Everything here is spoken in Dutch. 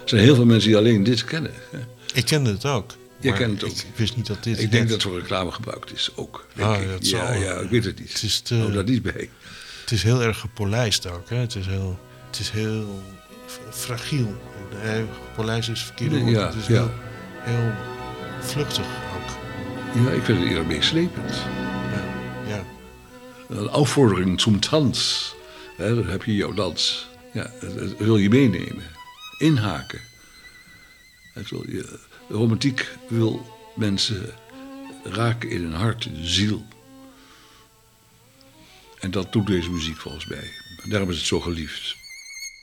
zijn heel veel mensen die alleen dit kennen. Hè. Ik kende het ook. Jij kent het ook. Ik wist niet dat dit... Ik denk dat het voor reclame gebruikt is ook. Denk ik. Dat zal. Ja, ik weet het niet. Het is Hou daar niet bij. Het is heel erg gepolijst ook. Hè? Het is heel fragiel. Polijst is het verkeerde woord. Ja, Het is ja. heel vluchtig ook. Ja, ik vind het eerder meeslepend. Ja. Een aufvordering zum Tanz. Hè, dan heb je jouw dans. Ja, dat wil je meenemen. Inhaken. De romantiek wil mensen raken in hun hart, in de ziel. En dat doet deze muziek volgens mij. Daarom is het zo geliefd.